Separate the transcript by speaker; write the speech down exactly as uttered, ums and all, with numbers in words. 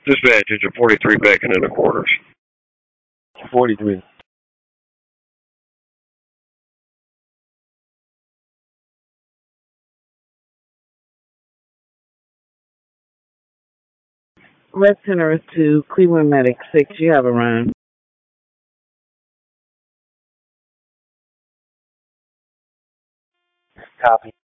Speaker 1: Dispatch, it's a forty-three bacon and a quarters.
Speaker 2: forty-three.
Speaker 3: Red Center is two, Cleveland Medic six. You have a run.
Speaker 2: Copy.